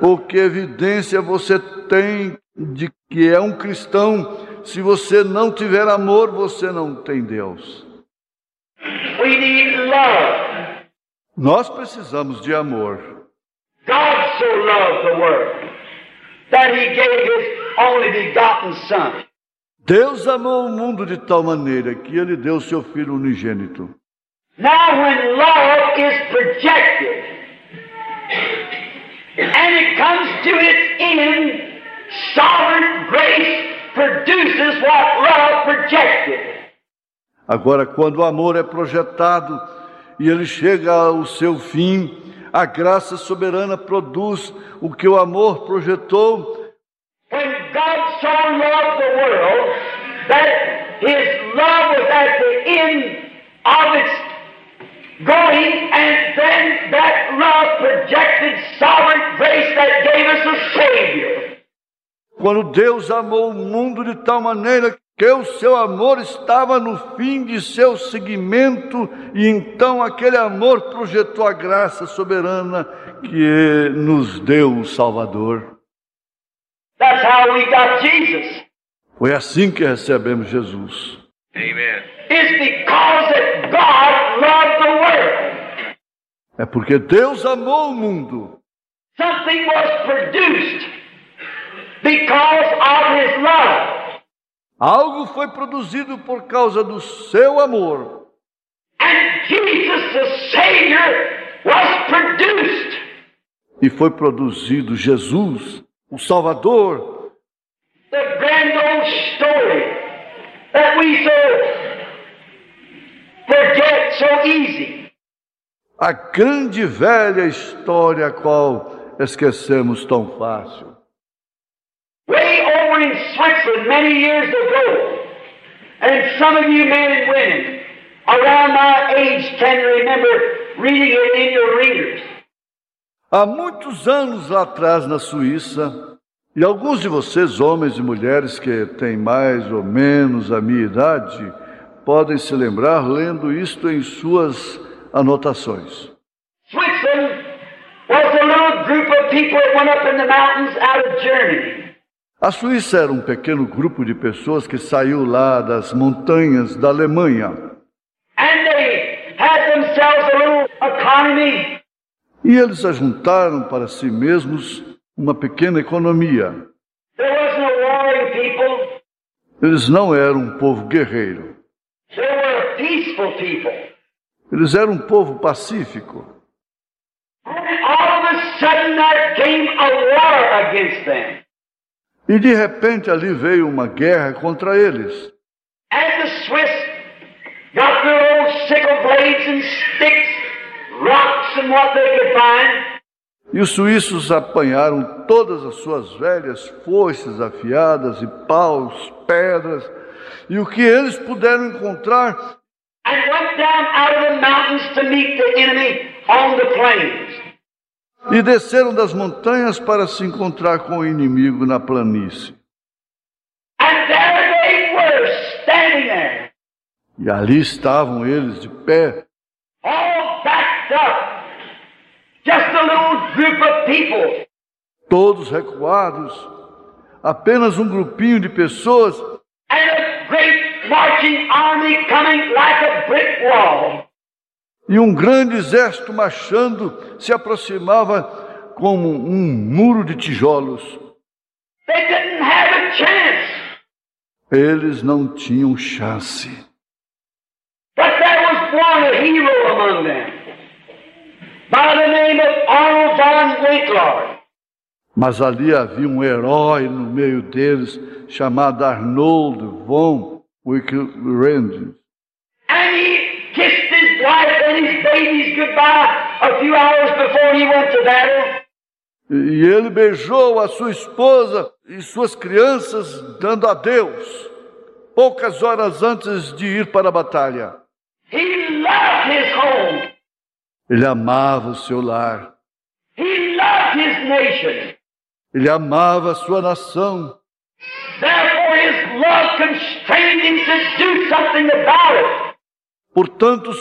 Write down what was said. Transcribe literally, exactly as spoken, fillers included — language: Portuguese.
Ou que evidência você tem de que é um cristão? Se você não tiver amor, você não tem Deus. We need love. Nós precisamos de amor. God so loved the world that He gave His only begotten Son. Deus amou o mundo de tal maneira que Ele deu seu Filho unigênito. Now when love is projected and it comes to its end, sovereign grace produces what love projected. Agora, quando o amor é projetado e ele chega ao seu fim, a graça soberana produz o que o amor projetou. When God so loved the world that His love was at the end of its going, and then that love projected sovereign grace that gave us a Savior. Quando Deus amou o mundo de tal maneira que o seu amor estava no fim de seu seguimento, e então aquele amor projetou a graça soberana que nos deu o Salvador. That's how we got Jesus. Foi assim que recebemos Jesus. Amen. It's because that God loved the world. É porque Deus amou o mundo. Something was produced because of His love. Algo foi produzido por causa do seu amor. And Jesus, the Savior, was produced. E foi produzido Jesus, o Salvador. The grand old story that we so forget so easy. A grande e velha história a qual esquecemos tão fácil. Way over in Switzerland many years ago, and some of you men and women around my age can remember reading it in your readers. Há muitos anos lá atrás na Suíça, e alguns de vocês, homens e mulheres que têm mais ou menos a minha idade, podem se lembrar lendo isto em suas anotações. Switzerland was a little group of people that went up in the mountains out of Germany. A Suíça era um pequeno grupo de pessoas que saiu lá das montanhas da Alemanha. And they had themselves a little economy. E eles ajuntaram para si mesmos uma pequena economia. There was no warring people. Eles não eram um povo guerreiro. They were peaceful people. Eles eram um povo pacífico. And all of a sudden there came a war against them. E de repente ali veio uma guerra contra eles. And the Swiss got their old sickle blades and sticks, rocks and what they could find. E os suíços apanharam todas as suas velhas foices afiadas e paus, pedras, e o que eles puderam encontrar. And went down out of the mountains to meet the enemy on the plains. E desceram das montanhas para se encontrar com o inimigo na planície. And there they were, standing there. E ali estavam eles de pé, All backed up. Just a little group of people. todos recuados, apenas um grupinho de pessoas, And a great marching army coming like a brick wall. e um grande exército marchando se aproximava como um muro de tijolos. They didn't have a chance. Eles não tinham chance. But there was one, a hero among them, by the name of Arnold von Winklord. Mas ali havia um herói no meio deles, chamado Arnold von Winkelried. And he kissed his wife and his babies goodbye a few hours before he went to battle. E ele beijou a sua esposa e suas crianças, dando adeus, poucas horas antes de ir para a batalha. He loved his home. Ele amava o seu lar. He loved his nation. Ele amava a sua nação. Therefore his love constrained him to do something about it. Portanto,